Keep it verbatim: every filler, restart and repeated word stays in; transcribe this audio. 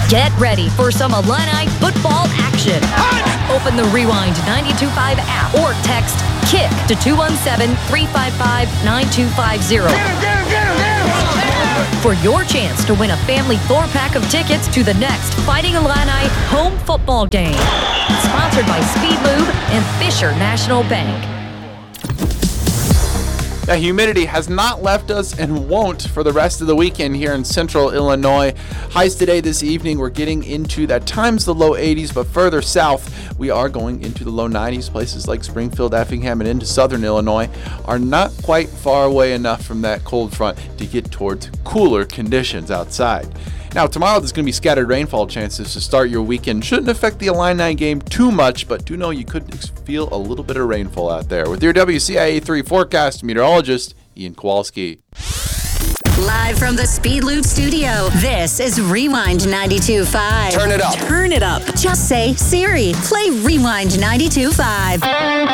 Get ready for some Illini football action. Open the Rewind ninety-two point five app or text KICK to two one seven, three five five, nine two five zero for your chance to win a family four-pack of tickets to the next Fighting Illini home football game. Sponsored by Speed Lube and Fisher National Bank. The humidity has not left us and won't for the rest of the weekend here in central Illinois. Highs today this evening, we're getting into that times the low eighties, but further south, we are going into the low nineties. Places like Springfield, Effingham, and into southern Illinois are not quite far away enough from that cold front to get towards cooler conditions outside. Now, tomorrow there's going to be scattered rainfall chances to start your weekend. Shouldn't affect the Illini game too much, but do know you could feel a little bit of rainfall out there. With your W C I A three forecast, meteorologist Ian Kowalski. Live from the Speed Lube studio, this is Rewind ninety-two point five. Turn it up. Turn it up. Just say, Siri, play Rewind ninety-two point five.